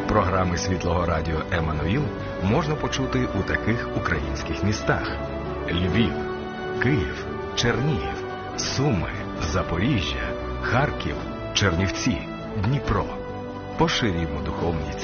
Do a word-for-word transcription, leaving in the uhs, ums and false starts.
Програми Світлого радіо «Еммануїл» можна почути у таких українських містах: Львів, Київ, Чернігів, Суми, Запоріжжя, Харків, Чернівці, Дніпро. Поширюємо духовні